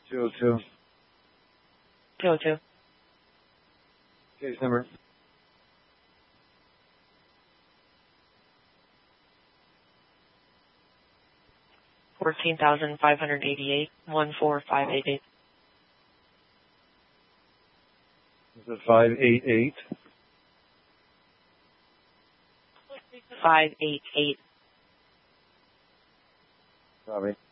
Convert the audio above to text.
202. 202. Case number. $14,588, 14588. Is it 588? 588. Copy.